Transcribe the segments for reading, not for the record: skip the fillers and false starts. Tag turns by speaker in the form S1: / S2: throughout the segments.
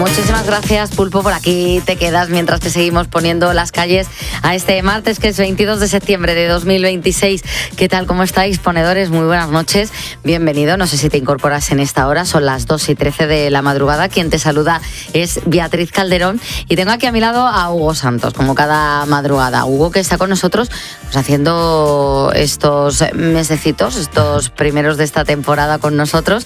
S1: Muchísimas gracias, Pulpo, por aquí te quedas mientras te seguimos poniendo las calles a este martes, que es 22 de septiembre de 2026. ¿Qué tal? ¿Cómo estáis, ponedores? Muy buenas noches. Bienvenido. No sé si te incorporas en esta hora. Son las 2:13 de la madrugada. Quien te saluda es Beatriz Calderón. Y tengo aquí a mi lado a Hugo Santos, como cada madrugada. Hugo, que está con nosotros pues, haciendo estos mesecitos, estos primeros de esta temporada con nosotros.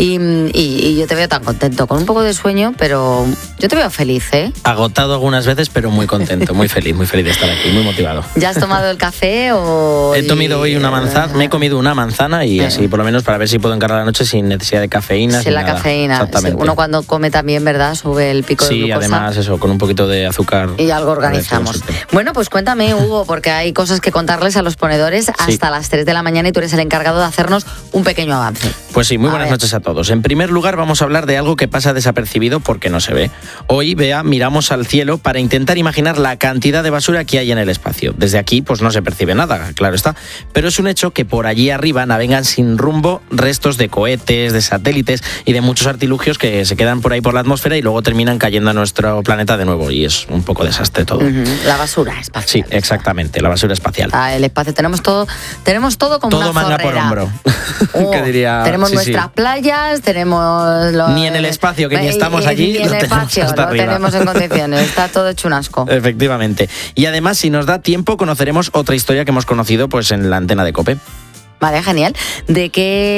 S1: Y yo te veo tan contento, con un poco de sueño, pero yo te veo feliz, ¿eh?
S2: Agotado algunas veces, pero muy contento, muy feliz de estar aquí, muy motivado.
S1: ¿Ya has tomado el café o...?
S2: He comido hoy una manzana, me he comido una manzana y así por lo menos para ver si puedo encarar la noche sin necesidad de cafeína.
S1: Sin la nada. Cafeína.
S2: Exactamente.
S1: Sí, uno cuando come también, ¿verdad? Sube el pico de glucosa.
S2: Sí, además eso, con un poquito de azúcar.
S1: Y algo organizamos. Bueno, pues cuéntame, Hugo, porque hay cosas que contarles a los ponedores hasta las 3 de la mañana y tú eres el encargado de hacernos un pequeño avance.
S2: Pues sí, muy buenas noches a todos. En primer lugar, vamos a hablar de algo que pasa desapercibido porque no se ve. Hoy, Bea, miramos al cielo para intentar imaginar la cantidad de basura que hay en el espacio. Desde aquí, pues no se percibe nada, claro está. Pero es un hecho que por allí arriba navegan sin rumbo restos de cohetes, de satélites y de muchos artilugios que se quedan por ahí por la atmósfera y luego terminan cayendo a nuestro planeta de nuevo. Y es un poco desastre todo.
S1: La basura espacial.
S2: Sí, exactamente, la basura espacial.
S1: El espacio, tenemos todo como
S2: todo
S1: una
S2: manga
S1: zorrera.
S2: por hombro. ¿Qué diría?
S1: Tenemos nuestras playas, tenemos...
S2: Ni en el espacio, que ni estamos allí,
S1: ni en el espacio, lo tenemos en condiciones, está todo hecho un asco.
S2: Efectivamente. Y además, si nos da tiempo, conoceremos otra historia que hemos conocido pues en la antena de COPE.
S1: Vale, genial. ¿De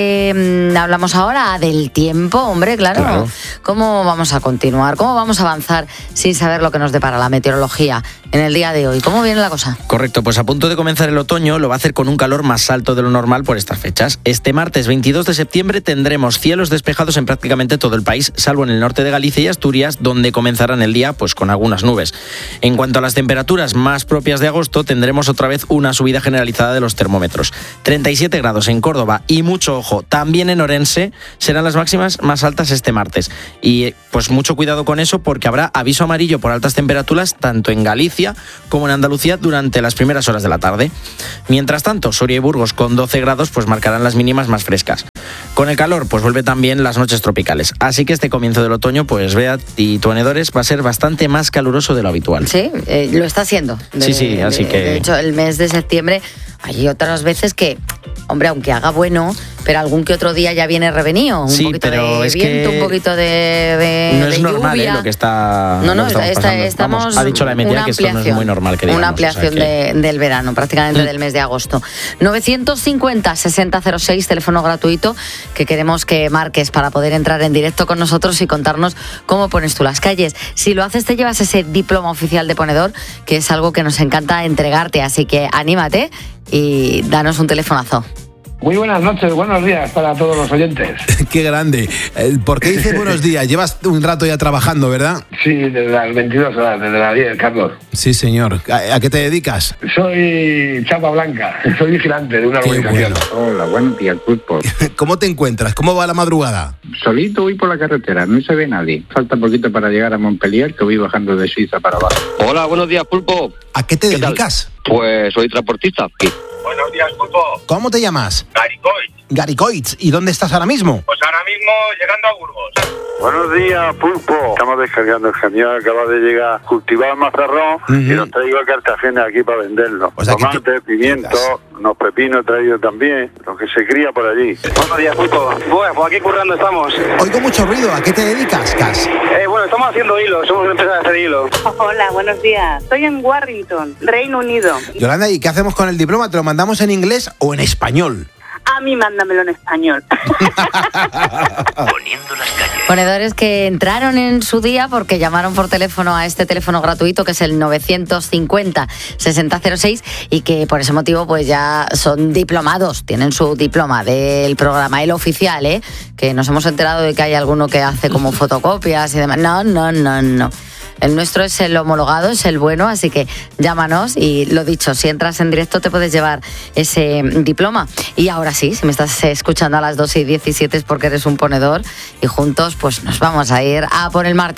S1: qué hablamos ahora? Del tiempo, hombre, claro. ¿Cómo vamos a continuar? ¿Cómo vamos a avanzar sin saber lo que nos depara la meteorología en el día de hoy? ¿Cómo viene la cosa?
S2: Correcto, pues a punto de comenzar el otoño lo va a hacer con un calor más alto de lo normal por estas fechas. Este martes 22 de septiembre tendremos cielos despejados en prácticamente todo el país, salvo en el norte de Galicia y Asturias, donde comenzarán el día pues con algunas nubes. En cuanto a las temperaturas más propias de agosto, tendremos otra vez una subida generalizada de los termómetros. 37 grados en Córdoba y mucho ojo, también en Orense serán las máximas más altas este martes. Y pues mucho cuidado con eso porque habrá aviso amarillo por altas temperaturas tanto en Galicia como en Andalucía durante las primeras horas de la tarde. Mientras tanto, Soria y Burgos con 12 grados pues marcarán las mínimas más frescas. Con el calor pues vuelve también las noches tropicales. Así que este comienzo del otoño pues Bea y tuanedores va a ser bastante más caluroso de lo habitual.
S1: Sí, lo está siendo.
S2: Sí, así que...
S1: De hecho, el mes de septiembre hay otras veces que, hombre, aunque haga bueno, pero algún que otro día ya viene revenido. Un poquito de viento, un poquito de
S2: no es
S1: de
S2: normal
S1: lluvia.
S2: Lo que está.
S1: No,
S2: estamos. Vamos, ha dicho la media que esto no es muy normal que digamos.
S1: Una ampliación del verano, prácticamente del mes de agosto. 950-6006, teléfono gratuito, que queremos que marques para poder entrar en directo con nosotros y contarnos cómo pones tú las calles. Si lo haces, te llevas ese diploma oficial de ponedor, que es algo que nos encanta entregarte, así que anímate y danos un telefonazo.
S3: Muy buenas noches, buenos días para todos los oyentes.
S4: Qué grande. ¿Por qué dices buenos días? Llevas un rato ya trabajando, ¿verdad?
S3: Sí, desde las 22 horas, desde las 10, Carlos.
S4: Sí, señor. ¿A qué te dedicas?
S3: Soy chapa blanca, soy vigilante de una organización.
S5: Bueno. Hola, buenos días, Pulpo.
S4: ¿Cómo te encuentras? ¿Cómo va la madrugada?
S5: Solito voy por la carretera, no se ve nadie. Falta poquito para llegar a Montpellier, que voy bajando de Suiza para abajo.
S6: Hola, buenos días, Pulpo.
S4: ¿A qué te dedicas?
S6: Pues soy transportista.
S7: Buenos días, Pulpo.
S4: ¿Cómo te llamas?
S7: Garicoits.
S4: ¿Y dónde estás ahora mismo?
S7: Pues ahora mismo llegando a Burgos.
S8: Buenos días, Pulpo. Estamos descargando el camión, acaba de llegar cultivado el mazarrón y nos traigo Cartagena aquí para venderlo.
S4: O sea,
S8: tomate, pimiento, unos pepinos traídos también, lo que se cría por allí.
S6: Buenos días, Pulpo. Pues aquí currando estamos.
S4: Oigo mucho ruido. ¿A qué te dedicas, Cas?
S6: Bueno, estamos haciendo hilo, somos una empresa de hacer hilo.
S9: Hola, buenos días. Estoy en Warrington, Reino Unido.
S4: Yolanda, ¿y qué hacemos con el diploma? ¿Te lo mandamos en inglés o en español?
S9: A mí mándamelo en español.
S1: Poniendo las calles. Ponedores que entraron en su día porque llamaron por teléfono a este teléfono gratuito que es el 950-6006 y que por ese motivo pues ya son diplomados, tienen su diploma del programa, el oficial, que nos hemos enterado de que hay alguno que hace como fotocopias y demás. No. El nuestro es el homologado, es el bueno, así que llámanos y lo dicho, si entras en directo te puedes llevar ese diploma. Y ahora sí, si me estás escuchando a las 2:17 es porque eres un ponedor y juntos pues nos vamos a ir a por el martes.